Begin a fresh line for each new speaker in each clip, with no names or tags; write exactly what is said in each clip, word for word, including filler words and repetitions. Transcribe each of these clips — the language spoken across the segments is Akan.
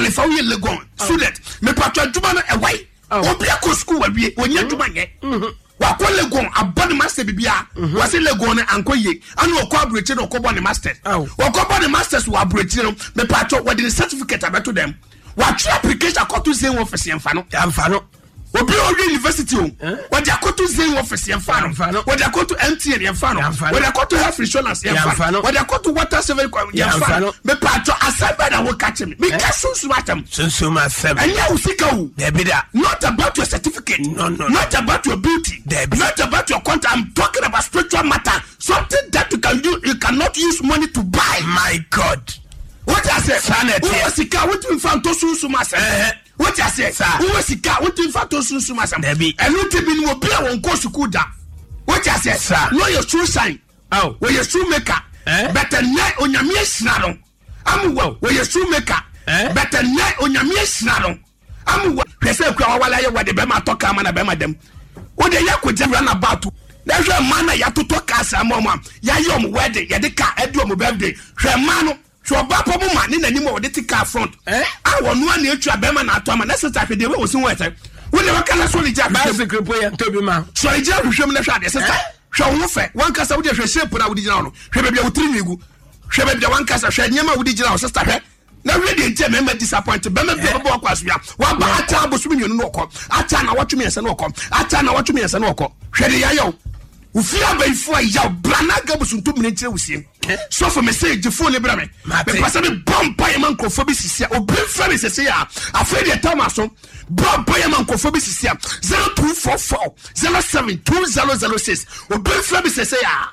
qualify we legon student me patwa djuma no e wai obi akọ school wa wie onya djuma nye wa ko legon abone master bibia wa se legon ne anko ye anu okọ abrochi no okọ bone master wa ko bone masters wa abrochi no me patwa wa the certificate abeto dem wa try application akoto zen office yemfa no yemfa no obi o university o wa the akoto zen office yemfa no wa the akoto M T N yemfa no wa the akoto health insurance yemfa no wa the akoto water service yemfa no me patwa asaba na wo catch me me ka sunsu atam sunsu ma fem anya usika o debida not about your certificate no, no, not no. about your beauty Debbie. Not about your content. I'm talking about spiritual matter, something that you can do you cannot use money to buy. My God, what I say planet who was sika what you found to sunsu ma say what I say who was sika what you found to sunsu ma say Debbie and no te bi no obi a won ko school da what I say no your true sign oh we your true maker better nye onyame asira no am wo we your true maker better nye onyame asira no am wo hwese kwa wala ye wade be ma toka ma na be ma dem wo de yakoje run about na hwe man na yatoto ka asamo ya yom wedding ye de ka edu mo birthday hwe man no so bapo mo ma ni nanim wo de tika front eh a wo no na etua be ma na ato ma na sister hwe de we osin wete wo de wakala so le ja bicycle po ya tobi ma so le ja hwehwem na hwe de sister hwe wo fe wan kasa wo de hwe shape na wo di gina no hwe be bia wo tiri migu hwe be bia wan kasa hwe nyama wo di gina wo sister hwe na ready ntia me ma disappoint be me be bo kwa so ya wa ba ata abosumi nyonu no okọ ata na watumi ense no okọ ata na watumi ense no okọ hwe de ya yo ufia ba ifo ya brana ga bosuntu mine tire wusie so for message phone bra me be pasa me bomba ya man krofo bi sisia obi fra me sese ya afre de tamaso bomba ya man krofo bi sisia zero two four four zero seven two zero zero six obi fra me sese ya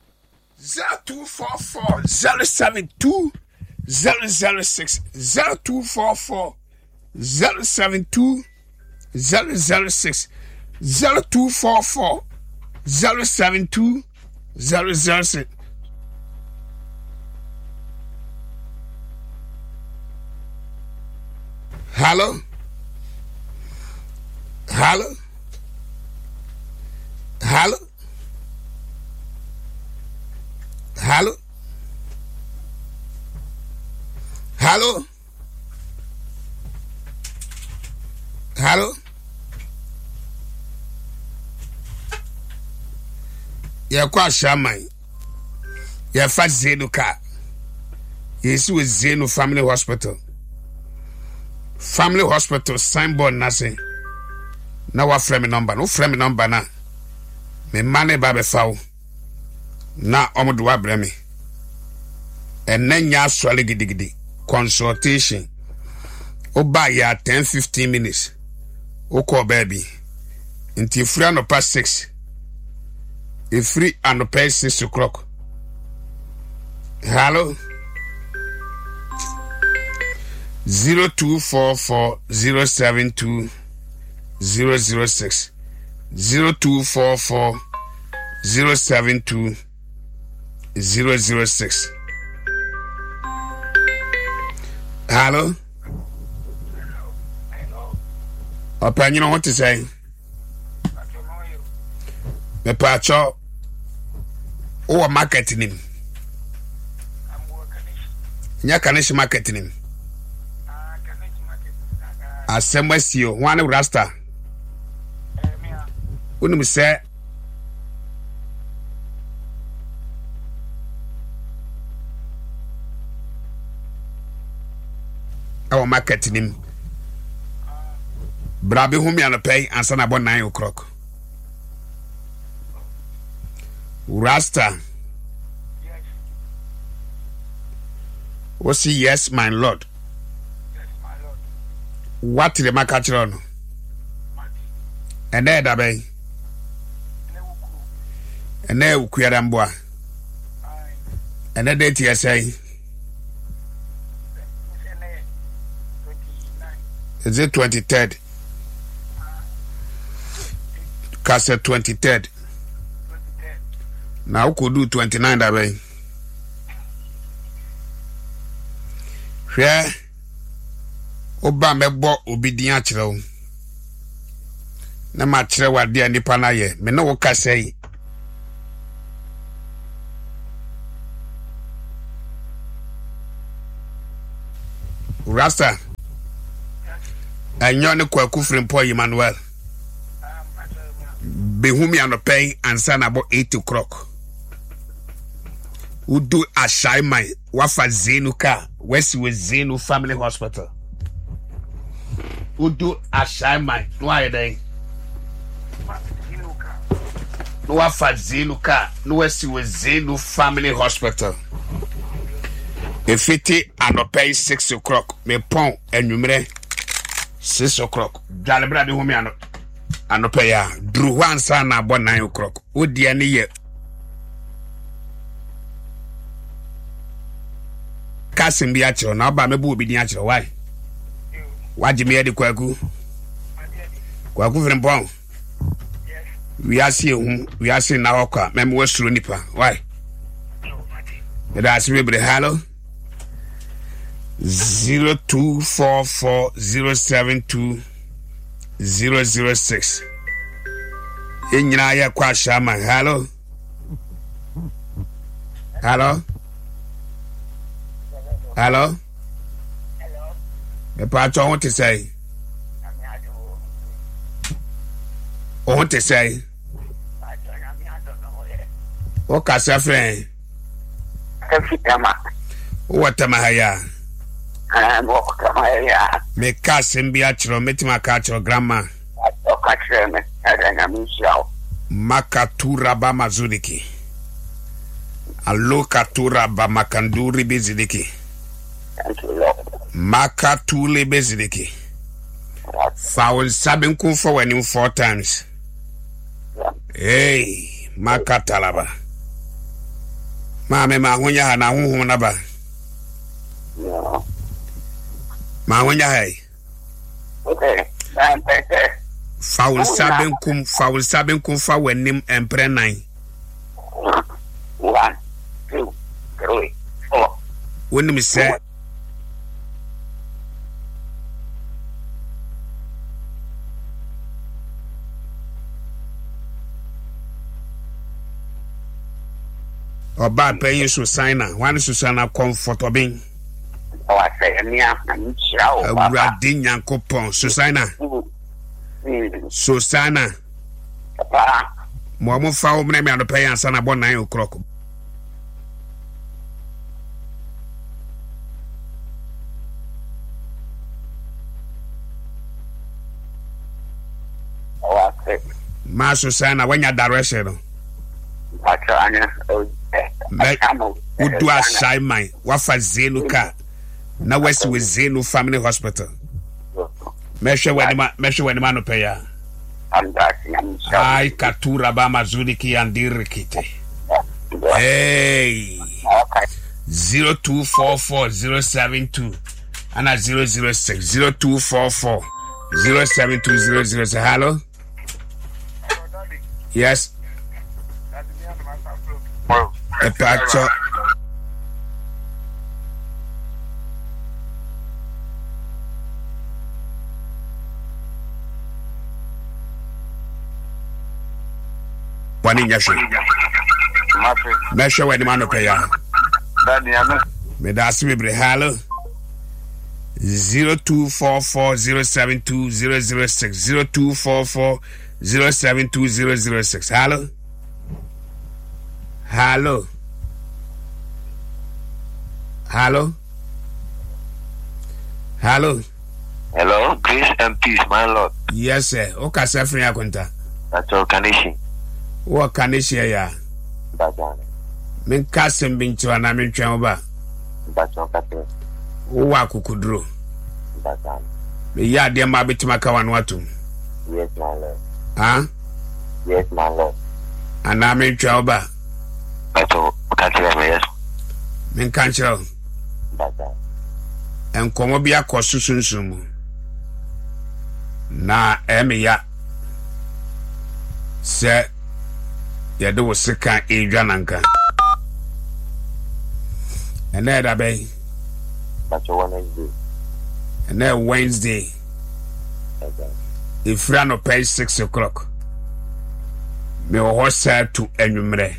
zero two four four zero seven two zero zero six zero two four four zero seven two zero zero six zero two four four zero seven two zero zero six. Hello? Hello? Hello? Hello? Hello? Hello? Ya kwa shaman. Ya fa Zeno ka. Yesu we Zeno Family Hospital. Family Hospital signboard nase. Na wa frame number. No frame number na. Me mane ba be fa wo. Na omodo wa bre me. Enenya aswale gidigidi. Consultation. Oba ya ten fifteen minutes. Oko baby. Inti free no past six. A free and pay six o'clock. Hello? Zero two four four zero seven two zero zero six zero two four four zero seven two zero zero six. Hello? Open, you know what to say? Me pacho o marketing him. Nya kanish marketing him. Ah, kanish marketing. Assemble C E O one rasta. Eh me. Unu say our marketing him. Brabe home ya no pay ansa na bo nine o'clock. Rasta. Yes. What's he? Yes, my lord. Yes, my lord. What the makachron? And there, Dabe. And there, Kuyadamboa. And then, T S A. Is it twenty-third? Cassette twenty-third. Now could do twenty-nine that way. Where Obama bought obedient chiro. Na machre wa dia nipa na ye. Me no wo ka say. Rasta. Enyo ne Kwaku Frimpong Emmanuel. Behumi anopay and san about eight o'clock. Udu Ashaimai, Wafa Zenuka, West with Zenu Family Hospital. Udu Ashaimai, no I day. No Wafa Zenuka, no West with Zenu Family Hospital. If it anopay six o'clock, me pon and numere six o'clock. Jalabra de Humiano. Anopay ya, drew one son about nine o'clock. Udi any year. Kasim biacho na ba mebu obi din achiro why waje me de Kwaku Kwaku Frimpong we ase hu we ase na okwa mem wasuro nipa why me da ase bebre hello zero two four four zero seven two zero zero six enyina ya kwa shama hello hello Hello? Hello? Me pacho want to say. I want to say. What can say, friend? What am I here? I'm walking here. Me Kasim Biachro, Metima Kacho, Grandma. Makatura Bamazudiki. Alokatura Bamakanduri Bizidiki.
Thank you, Lord.
Makatule Bezidiki. Foul Sabin Kufa when him four times.
Yeah.
Hey, Makatalaba. Mame Mahunya Hana Hunaba.
Yeah.
Mahunya Hay.
Okay. I'm better.
Foul Sabin Kum, Foul Sabin Kufa when him Emperor nine.
One, two, three, four.
When me say. Or bad paying Susanna, one Susanna comfort or being.
Oh, I say, I'm chow.
A Radinia coupon, Susanna. Susanna.
Papa.
Momo foul name on the pay and son about nine o'clock.
Oh, I say.
Ma Susanna, when you're direction. Udu Ashaimai, Wafa Zenuka, na West with Zenu Family Hospital. Mesha Wenima, Mesha Wenimano Paya. Ai Katura Bamazudiki and Dirikite. Hey, zero two four four zero seven two and a zero zero six zero two four four zero seven two zero zero. Hello. Yes. A picture. One in your shoe. Measure when the man of prayer. Medas Ribre Hallo zero two four four zero seven two zero zero six zero two four four zero seven two zero zero six. Hello. Hello. Hello. Hello.
Hello, grace and peace, my Lord.
Yes, sir. Okay, sir, free akunta.
That's all condition.
What can you share ya?
Bajan.
Men Kasim Bincho and I'm in Chamba.
Bajan Captain.
Waku Kudro.
Bajan.
The yard dear Mabitumaka one watum.
Yes, my Lord.
Huh?
Yes, my Lord.
And I'm in Chamba.
That's all. Yes.
Men Kancho.
Bajan.
And Komobia Kosusunsumu. Na Emia. Sir, ya do sika Adriananka. And then that bay.
That's Wednesday.
And then Wednesday.
Okay.
If you no pay six o'clock, me o said to enumere.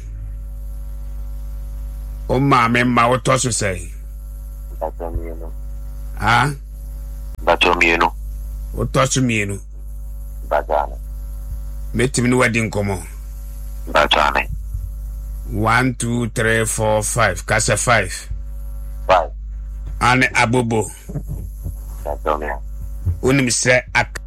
O ma me ma what to say?
That's me no.
Ah?
That's me no.
Otosu mienu.
Bajane.
Metim no wedding komo.
Bajane.
One, two, three, four, five. Kasa five.
Five.
Ane abobo.
Bajane.
Unim se ak.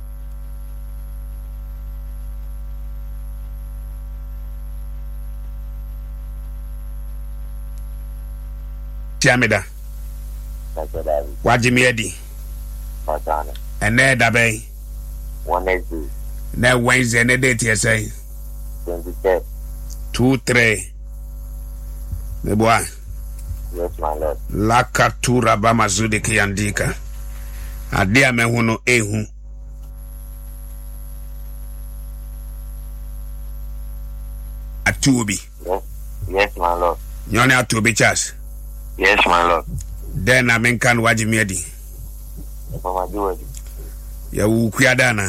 Tiameda.
Bajane.
Wajimiedi.
Bajane.
Ene dabe.
Wednesday.
Na Wednesday ne date yesay.
Twenty-third.
Two, three. Me boy.
Yes, my lord.
Lakatura bamazudi kiyandika. Adia me huno ehu. Atubi.
Yes. Yes, my lord.
Nyone atubi chas.
Yes, my lord.
Den na menkan wajimiedi.
Mama Jewedi.
Ya ukuyadana.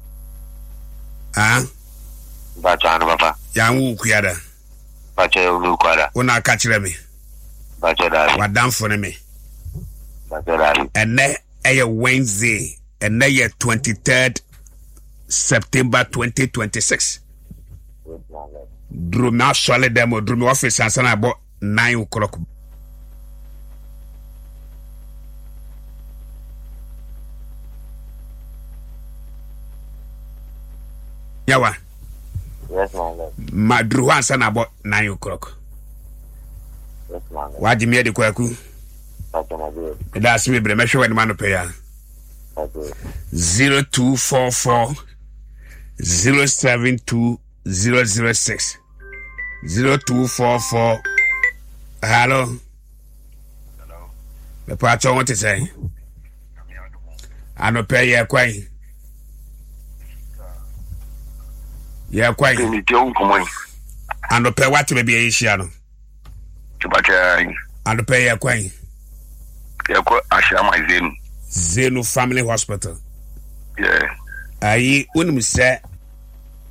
Ah?
Bajane papa.
Ya ukuyada.
Bache ulukwada.
Una kachire me.
Bache dari.
Wadamfo ne me.
Bache dari.
Ene eye Wednesday. Ene ye twenty-third September twenty twenty-six.
Yes, my lord.
Drumi asole demo drumi office ansana abo nine o'clock. Yawa.
Yes, my lord.
Madru ansana abo nine o'clock.
Yes, my lord.
Wajimi edi kwaku.
Bache my Jewedi.
That's me bre me hwe man pay ya.
Bache.
zero two four four zero seven two zero zero six zero two four four. Hello.
Hello.
The part I want to say. I no pay ya kwai. Ya kwai.
Ni tion komoi.
I no pay what to be a issue.
Bache.
I no pay ya kwai.
Yako ashama Zenu.
Zenu Family Hospital.
Yeah.
Ayi unim se